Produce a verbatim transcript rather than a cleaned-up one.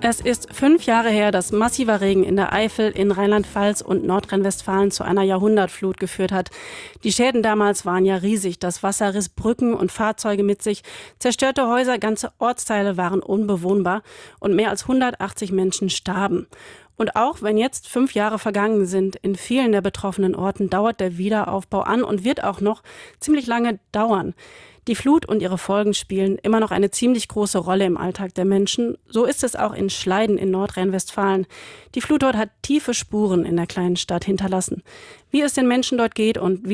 Es ist fünf Jahre her, dass massiver Regen in der Eifel, in Rheinland-Pfalz und Nordrhein-Westfalen zu einer Jahrhundertflut geführt hat. Die Schäden damals waren ja riesig. Das Wasser riss Brücken und Fahrzeuge mit sich. Zerstörte Häuser, ganze Ortsteile waren unbewohnbar und mehr als hundertachtzig Menschen starben. Und auch wenn jetzt fünf Jahre vergangen sind, in vielen der betroffenen Orten dauert der Wiederaufbau an und wird auch noch ziemlich lange dauern. Die Flut und ihre Folgen spielen immer noch eine ziemlich große Rolle im Alltag der Menschen. So ist es auch in Schleiden in Nordrhein-Westfalen. Die Flut dort hat tiefe Spuren in der kleinen Stadt hinterlassen. Wie es den Menschen dort geht und wie